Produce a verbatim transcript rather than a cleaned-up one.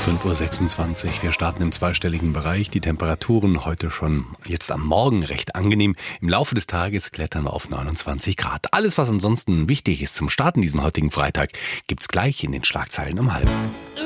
fünf Uhr sechsundzwanzig. Wir starten im zweistelligen Bereich. Die Temperaturen heute schon jetzt am Morgen recht angenehm. Im Laufe des Tages klettern wir auf neunundzwanzig Grad. Alles, was ansonsten wichtig ist zum Starten diesen heutigen Freitag, gibt's gleich in den Schlagzeilen um halb.